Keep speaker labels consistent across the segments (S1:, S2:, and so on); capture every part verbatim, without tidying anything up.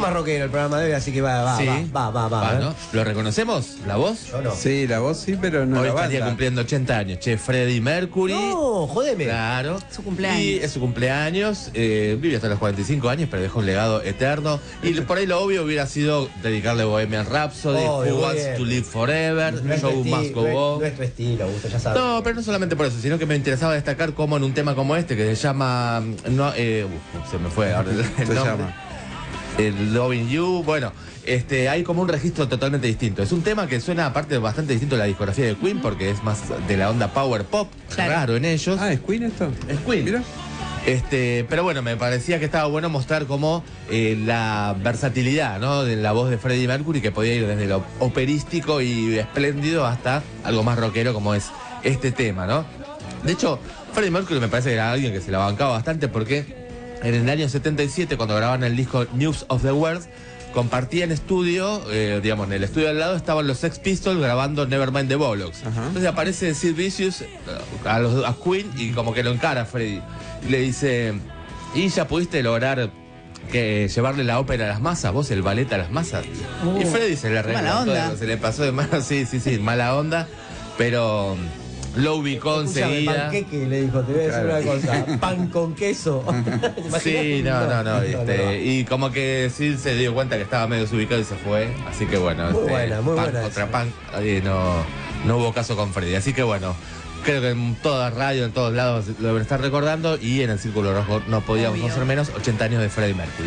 S1: más rockero el programa de hoy, así que va, va,
S2: sí.
S1: va, va, va, va,
S2: va ¿no? ¿Lo reconocemos? ¿La voz?
S1: Yo no.
S3: Sí, la voz sí, pero no
S2: Hoy
S3: la
S2: estaría
S3: banda.
S2: cumpliendo ochenta años. Che, Freddie Mercury.
S1: No, jodeme.
S2: Claro.
S4: Su cumpleaños.
S2: Y es su cumpleaños. Eh, vive hasta los cuarenta y cinco años, pero dejó un legado eterno. Y por ahí lo obvio hubiera sido dedicarle Bohemian Rhapsody,
S1: Oh,
S2: Who Wants
S1: bien.
S2: to Live Forever,
S1: Nuestro
S2: Show
S1: estilo,
S2: Must Go On.
S1: nuestro estilo, Augusto, ya sabes.
S2: No, pero no solamente por eso, sino que me interesaba destacar cómo en un tema como este, que se llama... No, eh, uf, se me fue ahora el, el
S3: Se
S2: nombre.
S3: llama.
S2: El Loving You, bueno, este, hay como un registro totalmente distinto. Es un tema que suena aparte bastante distinto a la discografía de Queen, porque es más de la onda power pop,
S4: Claro.
S2: raro en ellos.
S3: Ah, ¿es Queen esto?
S2: Es Queen.
S3: Mira.
S2: Este, pero bueno, me parecía que estaba bueno mostrar como eh, la versatilidad, ¿no? De la voz de Freddie Mercury, que podía ir desde lo operístico y espléndido hasta algo más rockero como es este tema, ¿no? De hecho, Freddie Mercury me parece que era alguien que se la bancaba bastante porque en el año setenta y siete, cuando grababan el disco News of the World, compartían estudio, eh, digamos, en el estudio al lado estaban los Sex Pistols grabando Nevermind the Bollocks.
S3: Ajá.
S2: Entonces aparece Sid Vicious a, los, a Queen y como que lo encara a Freddie. Y le dice, ¿y ya pudiste lograr que llevarle la ópera a las masas, vos el ballet a las masas?
S1: Uh,
S2: y Freddie se le
S4: mala
S2: regaló
S4: onda.
S2: todo, se le pasó de mano, sí, sí, sí, mala onda, pero lo ubicó
S1: Escúchame,
S2: enseguida.
S1: panqueque, le dijo, te voy a decir
S3: Claro.
S1: una cosa, pan con queso.
S2: Sí, no, no, no, este, y como que sí se dio cuenta que estaba medio desubicado y se fue, así que bueno,
S1: Muy
S2: este,
S1: buena, muy
S2: pan
S1: buena
S2: contra
S1: esa.
S2: pan, eh, no, no hubo caso con Freddy, así que bueno, creo que en toda radio, en todos lados lo deben estar recordando y en el Círculo Rojo no podíamos
S4: Obvio.
S2: hacer menos, ochenta años de Freddie Mercury.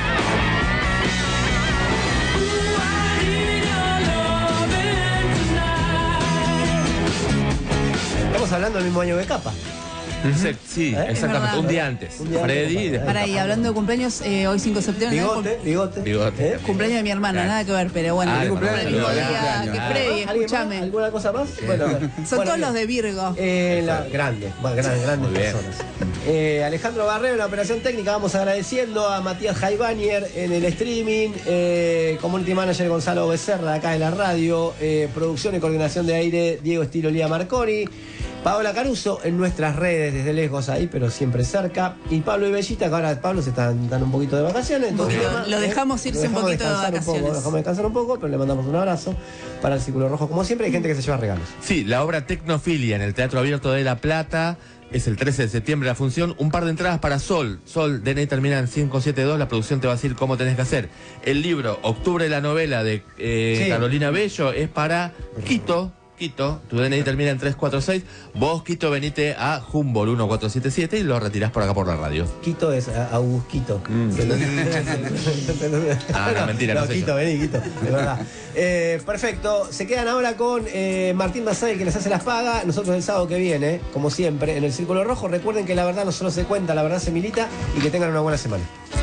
S1: Estamos hablando del mismo año que Capa.
S2: Sí, sí,
S1: ¿Eh?
S2: exactamente,
S4: Es verdad.
S2: un día antes.
S1: Un día
S2: Freddy
S1: antes,
S2: y después
S4: Para y hablando de cumpleaños, eh, hoy cinco de septiembre. ¿no?
S1: Bigote, bigote.
S2: Bigote.
S1: ¿Eh?
S4: Cumpleaños de mi hermano,
S2: Claro.
S4: nada que ver, pero bueno,
S2: Ah,
S4: el
S2: cumpleaños,
S4: mismo día
S3: cumpleaños.
S4: que
S2: Ah.
S4: Freddy,
S1: ¿Alguien más?
S4: escúchame.
S1: ¿Alguna cosa más? Bueno,
S4: Son
S1: bueno,
S4: todos los de Virgo.
S1: Eh, la, grande, bueno, gran- grandes
S2: Muy bien.
S1: personas. Eh, Alejandro Barrero en la operación técnica, vamos agradeciendo a Matías Jaibanier en el streaming, eh, community manager Gonzalo Becerra acá en la radio, eh, producción y coordinación de aire Diego Estilo Lía Marconi, Paola Caruso en nuestras redes desde lejos ahí, pero siempre cerca, y Pablo y Bellita, que ahora Pablo se están dando un poquito de vacaciones, entonces
S4: Lo-
S1: además,
S4: lo dejamos irse
S1: lo
S4: un
S1: dejamos
S4: poquito de
S1: descansar un poco,
S4: vacaciones.
S1: lo dejamos descansar un poco, pero le mandamos un abrazo para el Círculo Rojo. Como siempre hay gente que se lleva regalos.
S2: Sí, la obra Tecnofilia en el Teatro Abierto de La Plata. Es el trece de septiembre la función. Un par de entradas para Sol. Sol, D N I termina en cinco siete dos. La producción te va a decir cómo tenés que hacer. El libro, Octubre, la novela de eh,
S1: Sí.
S2: Carolina Bello, es para Quito. Quito, tu D N I termina en tres cuatro seis. Vos, Quito, venite a Humboldt uno cuatro siete siete y lo retirás por acá por la radio.
S1: Quito es a- Augusquito.
S3: Mm.
S2: Ah, no, mentira, no
S1: No,
S2: sé
S1: Quito,
S2: yo.
S1: vení, Quito, de verdad. Eh, perfecto. Se quedan ahora con eh, Martín Basay, que les hace las pagas. Nosotros el sábado que viene, como siempre, en el Círculo Rojo. Recuerden que la verdad no solo se cuenta, la verdad se milita y que tengan una buena semana.